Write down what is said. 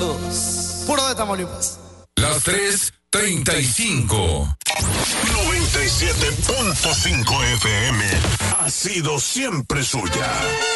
Saludos. Puro de Tamaulipas. Las 3:35. 97.5 FM ha sido siempre suya.